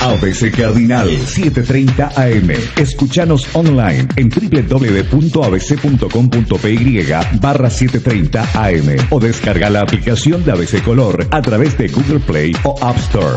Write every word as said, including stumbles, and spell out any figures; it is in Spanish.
A B C Cardinal setecientos treinta A M. Escuchanos online en doble u doble u doble u punto a b c punto com punto p y barra setecientos treinta A M o descarga la aplicación de A B C Color a través de Google Play o App Store.